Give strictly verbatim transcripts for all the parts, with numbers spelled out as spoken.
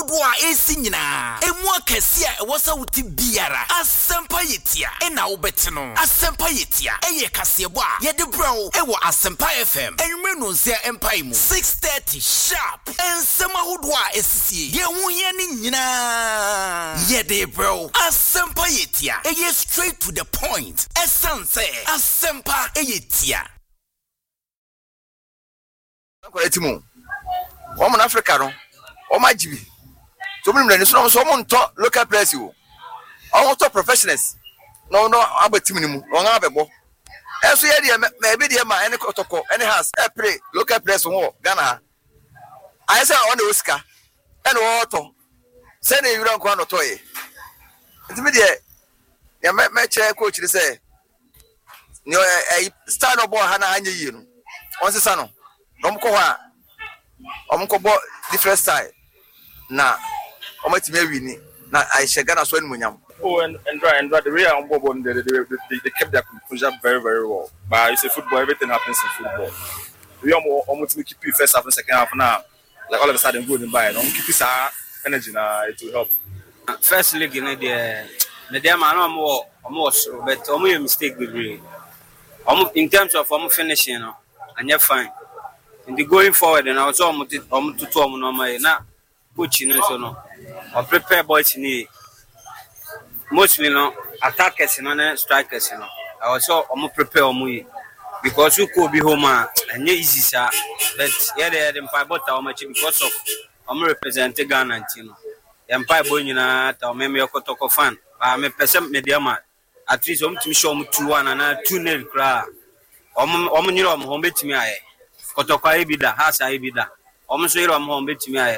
ahodoa esi nyina emu akese a ewosa wuti biara asempa yetia e na wobete no asempa yetia eye kasebo a ye de bro e wo asempa F M enwume no nsia empire mu six thirty sharp ensema ahodoa esisi ye hu ye ni nyina ye de bro asempa yetia eye straight to the point essence asempa yetia Etimu woman Africa no o majibi so many men so so mon to local players o o to professionals no no abatim ni mu o nga bebo eso ye de me be de ma ene kotoko ene has e play local players ho Ghana ha I say on the Oscar ene o to say na yura nko no to ye ntimi de ya me me che coach ni say ni e start no ball ha na anye yi no on se sa no no mko ha omko bo different style na omatimi awini na Aisha Ghana so animunyam. Oh, and and right and right the real on board they, they, they, they kept their composure very very well. But it's a football, everything happens in football. We are almost keep you first half and second half now. Like all of a sudden good and buy. Don't keep this energy now. It will help. First league in the the damn man more almost, but only a mistake with me. Almost in terms of almost finishing, you know, and you're fine. In the going forward, and I was almost almost to two on my now. Coaching and so no, or prepare boys in the mostly no attackers and strikers. You know, I also almost prepare on because you could be home and easy, sir. But yeah, they had empire but how much because of I'm representing Ghana, you know. Empire boy, you know, tell me me a Kotoko fan. I'm a person media man. At least I'm to show me two one and two nil cry. I'm I'm you know I'm home to me. Kotoko Ibida has Ibida. I'm sure I'm home to me.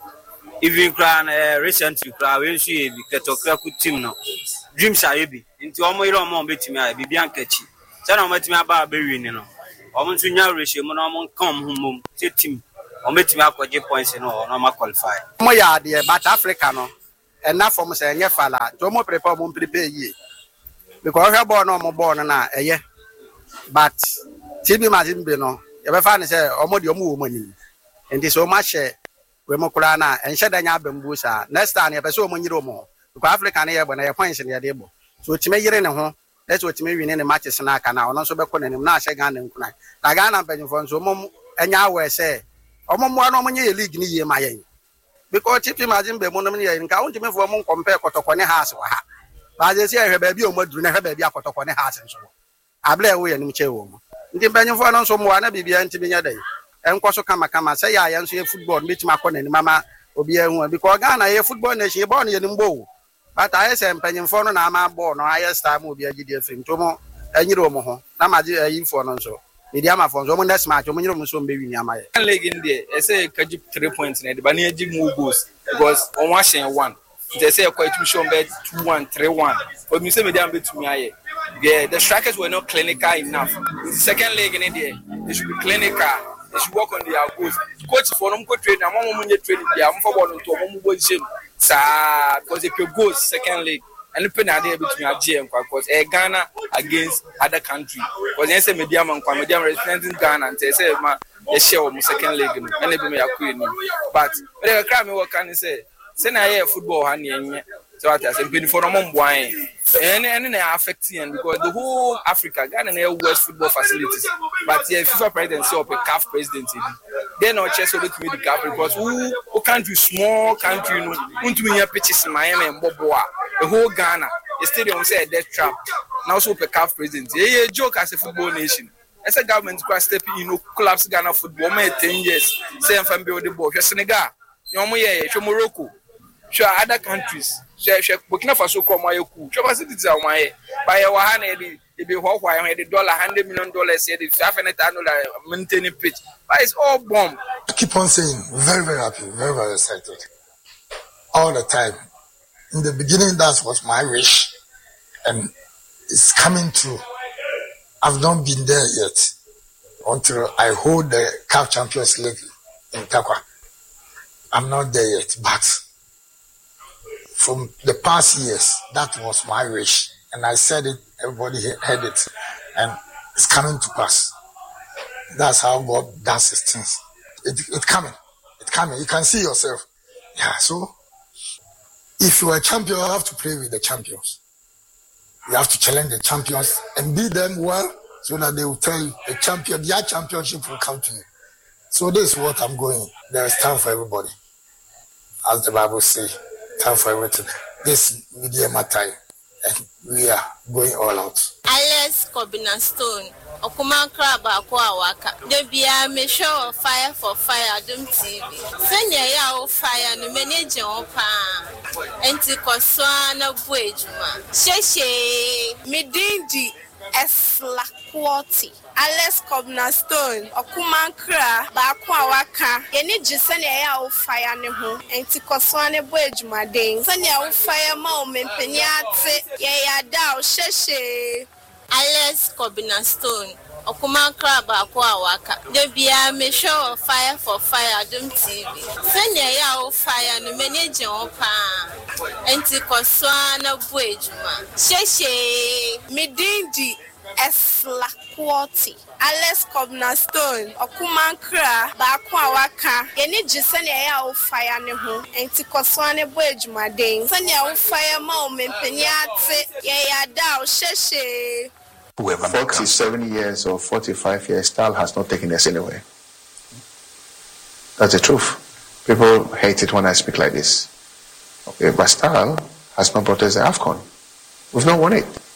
Even cry uh, recently cry when she be Kotoko team no. Dreams are heavy. Into almost your mom bet me. Be Biancachi. Tell them what me about burying, you know. I'm to now ratio, I'm come home. Team. I'm bet me up for J points, you know, no qualify. Moya, dear, but Africa no. Enough for me saying, Yafala, Tomo prepare won't prepare ye. Because I born no more born and I, eh, but Timmy Martin Beno, you ever find say, Omo your money. And this so much, Remokurana, and Shadanya Bambusa. Next time, you pursue money more. Because African air when I appoint in the table. So to me, you're in a home. That's what me win in the matches and I can now, not so back on him, not shaking and crying. Tagana penny for so mom and Yahweh say, Omo one money league near my because if you imagine the money in county me for one compare Kotokone house or ha. But they say her baby or mother never baby a Kotokone house and so. I blame away and Miche woman. The penny for no so more than be anti me a day. And Koso Kama Kama say I am see football, meet my con and mamma will be a woman because Ghana a football nation born in bow. But I say penny for no I'm born or highest time will be a G D F in Tomo and you know, Namaji a info on so. Mediama for so that's match, when you must be in Yamaya. Leg in there, I say, could you three points in it, but near Jim goes because on washing one. They say quite to show bed two one, three one. But me say me down bit to me. Yeah, the strikers were not clinical enough. The second leg in there, they should be clinical. They should work on their goals. Coach for them go train, and one woman training, they are for one to one position. Sir, because they could go second leg. And the penalty between a G M because a Ghana against other country. Because they say medium and medium representing Ghana and they say ma they share on second leg and they be me a queen. But they cry me what can you say? Say na here football honey so what I say been for no more wine. And and they are affecting because the whole Africa Ghana na worst football facilities. But the FIFA president say up a C A F president. They no chess over to me the C A F because who who country small country no want me here pitches in Miami and Boboa. The whole Ghana, the stadium say a death trap. Now so per C A F president. Yeah, joke as a football nation. As a government to step in, you know, collapse Ghana football. Me ten years. Say I'm from build the ball. You're Senegal. You're Morocco. Sure, other countries. Sure, sure. Burkina Faso come my cool. Sure, facilities are my. By our hand, they be what why the dollar hundred million dollars. Say the five hundred dollar maintaining pitch. But it's all bomb. I keep on saying, very very happy, very very excited, all the time. In the beginning, that was my wish, and it's coming true. I've not been there yet until I hold the C A F Champions League in Takwa. I'm not there yet, but from the past years, that was my wish, and I said it. Everybody heard it, and it's coming to pass. That's how God does his things. It, it's coming. It's coming. You can see yourself. Yeah. So if you are a champion, you have to play with the champions. You have to challenge the champions and beat them well so that they will tell you the champion, their championship will come to you. So this is what I'm going. There is time for everybody. As the Bible says, time for everything. This media matter, and we are going all out. Alex Kobina Stone, Okuman Crab Aqua Waka. There be a measure of fire for fire, Dum T V. Send ya fire, no manager of pan. Anticoswana Bwejuma. Sheshe, Medindi, Esla Quality. Alex Kobina Stone, Okuman Crab, Bakwa Waka. Any Jisania of fire, no, Anticoswana Bwejuma Ding. Sanya of fire moment, Penyate, Yaya Dow, Sheshe. Alex Kobina Stone, Okuman Crab Aqua Waka. There be a measure of fire for fire, Dum T V. Send ya fire, no manager of pan. Anticoswana Bwejuma. Sheshe, Medindi, Esla Quality. Alex Kobina Stone, Okuman Crab Aqua Waka. Any Jisania of fire, no, Anticoswana Bwejuma Ding. Sanya of fire moment, Penyate, Yaya Dow, Sheshe. forty-seven years or forty-five years, Style has not taken us anywhere. That's the truth. People hate it when I speak like this. Okay, but Style has not brought us the AFCON. We've not won it.